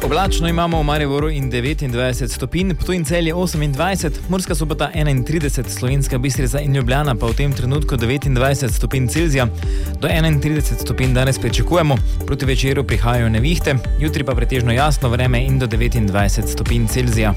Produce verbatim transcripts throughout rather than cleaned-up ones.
Oblačno imamo v Mariboru in devetindvajset stopinj, Ptuj in Celje osemindvajset, Murska Sobota enaintrideset, Slovenska Bistrica in Ljubljana pa v tem trenutku devetindvajset stopinj Celzija. Do enaintrideset stopinj danes pričakujemo, proti večeru prihajajo nevihte, jutri pa pretežno jasno vreme in do devetindvajset stopinj Celzija.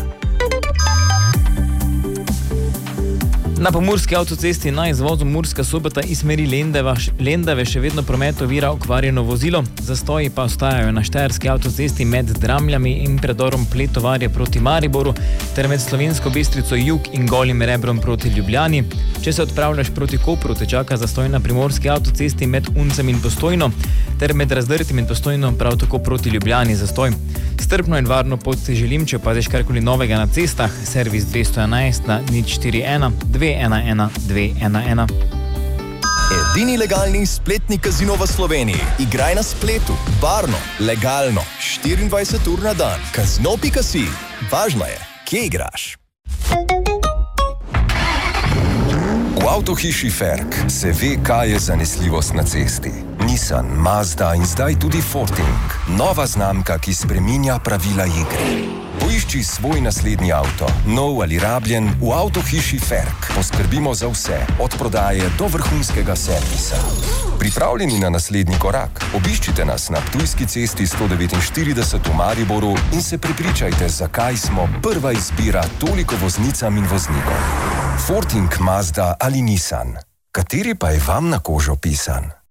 Na pomurski avtocesti na izvozu Murska Sobota iz smeri Lendava, Lendave še vedno promet ovira okvarjeno vozilo, zastoji pa ostajajo na štajerski avtocesti med Dramljami in predorom Pletovarje proti Mariboru ter med Slovensko Bistrico jug in Golim Rebrom proti Ljubljani. Če se odpravljaš proti Kopru, te čaka zastoj na primorski avtocesti med Uncem in Postojno ter med Razdrtim in Postojno prav tako proti Ljubljani zastoj. Strpno in varno pot si želim, če opaziš karkoli novega na cestah, servis dvesto enajst na nič štiri ena dve ena ena dve ena ena. Edini legalni spletni kazino v Sloveniji. Igraj na spletu, varno, legalno, štiriindvajset ur na dan. Kazino pika si. Važno je, kje igraš. V avtohiši Ferk se ve, kaj je zanesljivost na cesti. Nissan, Mazda in zdaj tudi Forting. Nova znamka, ki spreminja pravila igre. Poišči svoj naslednji avto, nov ali rabljen, v avtohiši Ferk. Poskrbimo za vse, od prodaje do vrhunskega servisa. Pripravljeni na naslednji korak? Obiščite nas na Ptujski cesti sto devetinštirideset v Mariboru in se prepričajte, zakaj smo prva izbira toliko voznicam in voznikom. Forting, Mazda ali Nissan. Kateri pa je vam na kožo pisan?